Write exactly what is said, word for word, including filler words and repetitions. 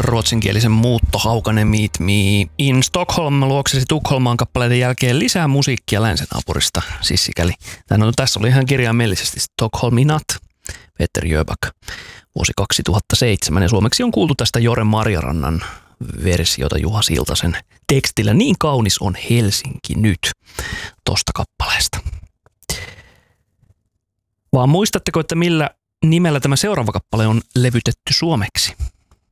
ruotsinkielisen muutto Haukanen Meet Me in Stockholm luoksesi Tukholmaan kappaleiden jälkeen lisää musiikkia länsinaapurista. Siis sikäli. No, tässä oli ihan kirjaimellisesti Stockholm Inat, Peter Jöback, vuosi kaksituhattaseitsemän. Ja suomeksi on kuultu tästä Jore Marjarannan versiota Juha Siltasen tekstillä. Niin kaunis on Helsinki nyt, tosta kappaleesta. Vaan muistatteko, että millä nimellä tämä seuraava kappale on levytetty suomeksi?